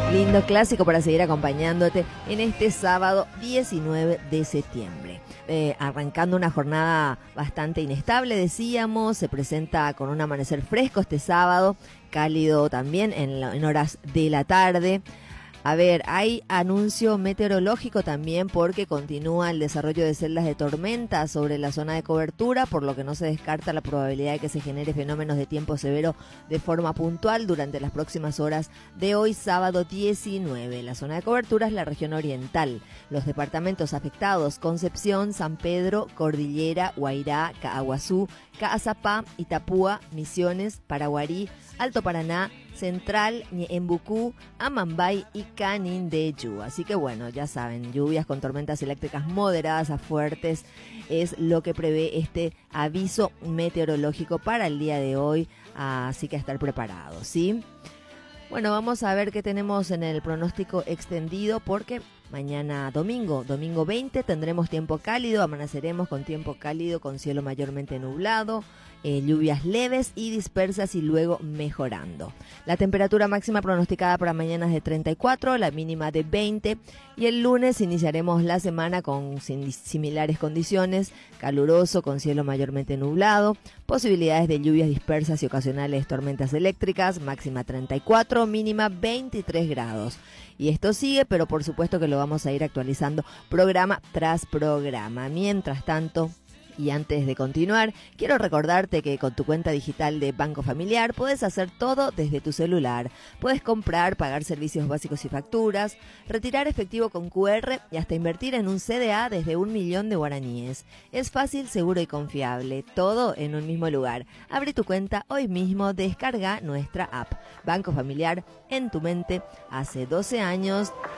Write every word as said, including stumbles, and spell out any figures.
Lindo clásico para seguir acompañándote en este sábado diecinueve de septiembre. Eh, arrancando una jornada bastante inestable, decíamos, se presenta con un amanecer fresco este sábado, cálido también en, la, en horas de la tarde. A ver, hay anuncio meteorológico también porque continúa el desarrollo de celdas de tormenta sobre la zona de cobertura, por lo que no se descarta la probabilidad de que se genere fenómenos de tiempo severo de forma puntual durante las próximas horas de hoy, sábado diecinueve. La zona de cobertura es la región oriental. Los departamentos afectados: Concepción, San Pedro, Cordillera, Guairá, Caaguazú, Caazapá, Itapúa, Misiones, Paraguarí, Alto Paraná, Central, Ñembucú, Amambay y Canindeyú. Así que bueno, ya saben, lluvias con tormentas eléctricas moderadas a fuertes es lo que prevé este aviso meteorológico para el día de hoy, así que a estar preparados, ¿sí? Bueno, vamos a ver qué tenemos en el pronóstico extendido, porque mañana domingo, domingo veinte, tendremos tiempo cálido, amaneceremos con tiempo cálido, con cielo mayormente nublado, eh, lluvias leves y dispersas y luego mejorando. La temperatura máxima pronosticada para mañana es de treinta y cuatro, la mínima de veinte, y el lunes iniciaremos la semana con similares condiciones, caluroso con cielo mayormente nublado, posibilidades de lluvias dispersas y ocasionales tormentas eléctricas, máxima treinta y cuatro, mínima veintitrés grados. Y esto sigue, pero por supuesto que lo vamos a ir actualizando programa tras programa. Mientras tanto, y antes de continuar, quiero recordarte que con tu cuenta digital de Banco Familiar puedes hacer todo desde tu celular. Puedes comprar, pagar servicios básicos y facturas, retirar efectivo con cu erre y hasta invertir en un ce de a desde un millón de guaraníes. Es fácil, seguro y confiable, todo en un mismo lugar. Abre tu cuenta hoy mismo, descarga nuestra app. Banco Familiar, en tu mente, hace doce años.